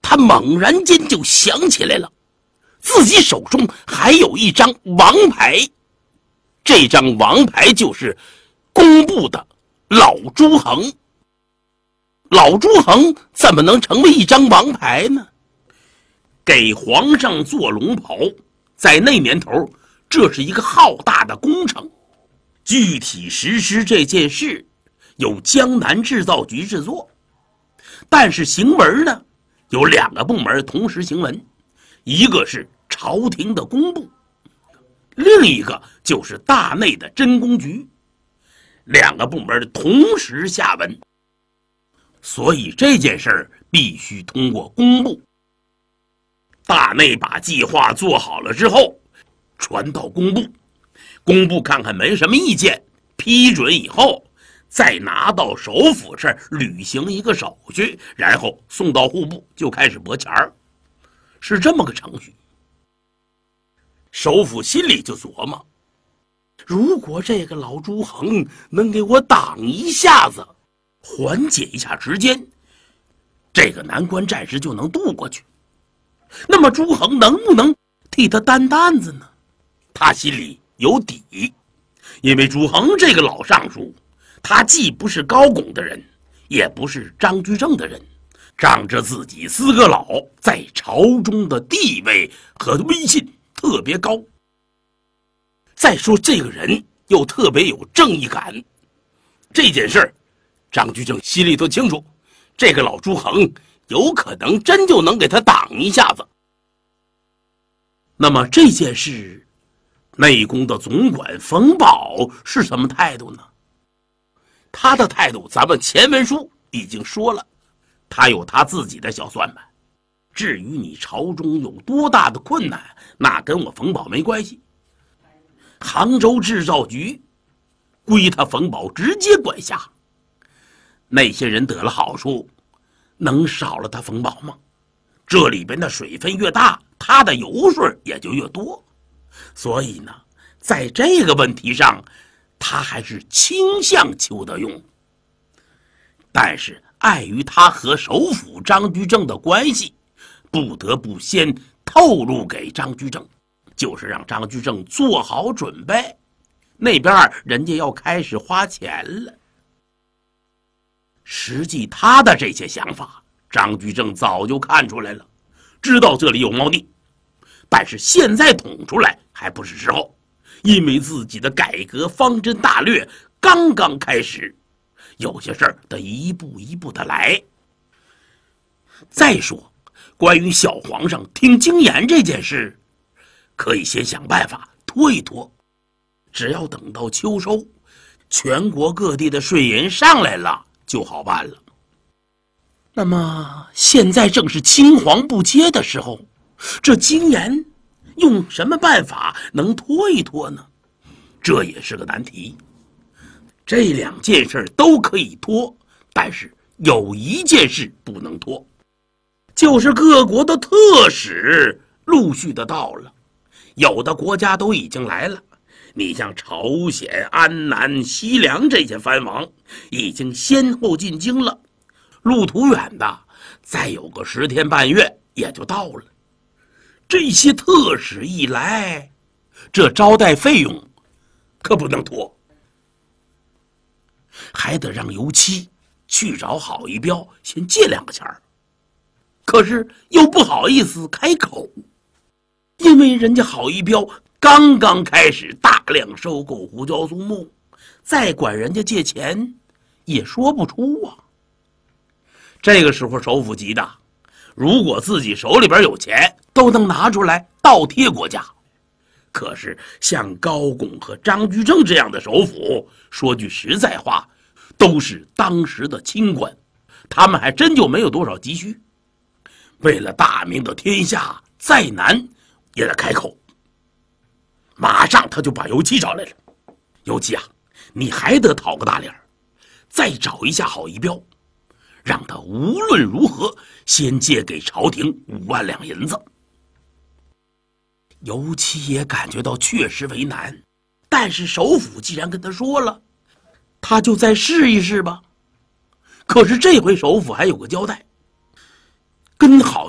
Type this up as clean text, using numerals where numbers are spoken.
他猛然间就想起来了，自己手中还有一张王牌，这张王牌就是工部的老朱衡。老朱衡怎么能成为一张王牌呢？给皇上做龙袍，在那年头，这是一个浩大的工程。具体实施这件事，由江南制造局制作，但是行文呢，有2个部门同时行文，一个是朝廷的工部，另一个就是大内的真宫局，2个部门同时下文。所以这件事儿必须通过工部。大内把计划做好了之后，传到工部，工部看看没什么意见，批准以后，再拿到首府这儿履行一个手续，然后送到户部就开始拨钱儿，是这么个程序。首府心里就琢磨，如果这个老朱衡能给我挡一下子，缓解一下时间，这个难关暂时就能渡过去。那么朱衡能不能替他担担子呢？他心里有底，因为朱衡这个老尚书，他既不是高拱的人，也不是张居正的人，仗着自己4个老在朝中的地位和威信特别高。再说这个人又特别有正义感，这件事儿张居正心里都清楚，这个老朱衡有可能真就能给他挡一下子。那么这件事，内宫的总管冯保是什么态度呢？他的态度咱们前文书已经说了，他有他自己的小算盘。至于你朝中有多大的困难，那跟我冯保没关系。杭州制造局归他冯保直接管辖，那些人得了好处，能少了他冯保吗？这里边的水分越大，他的油水也就越多。所以呢，在这个问题上，他还是倾向邱德用。但是碍于他和首辅张居正的关系，不得不先透露给张居正，就是让张居正做好准备，那边人家要开始花钱了。实际他的这些想法，张居正早就看出来了，知道这里有猫腻，但是现在捅出来还不是时候，因为自己的改革方针大略刚刚开始，有些事儿得一步一步的来。再说关于小皇上听经言这件事，可以先想办法拖一拖，只要等到秋收，全国各地的税银上来了就好办了。那么现在正是青黄不接的时候，这经言用什么办法能拖一拖呢？这也是个难题。这2件事都可以拖，但是有一件事不能拖，就是各国的特使陆续的到了，有的国家都已经来了。你像朝鲜、安南、西凉这些藩王已经先后进京了，路途远的再有个10天半月也就到了。这些特使一来，这招待费用可不能拖，还得让油漆去找郝一彪先借2个钱儿。可是又不好意思开口，因为人家郝一彪刚刚开始大量收购胡椒松木，再管人家借钱也说不出啊。这个时候首辅急的，如果自己手里边有钱，都能拿出来倒贴国家。可是像高拱和张居正这样的首辅，说句实在话，都是当时的清官，他们还真就没有多少急需。为了大明的天下，再难也得开口。马上他就把油漆找来了，油漆啊，你还得讨个大脸，再找一下郝一彪，让他无论如何先借给朝廷5万两银子。油漆也感觉到确实为难，但是首辅既然跟他说了，他就再试一试吧。可是这回首辅还有个交代，跟郝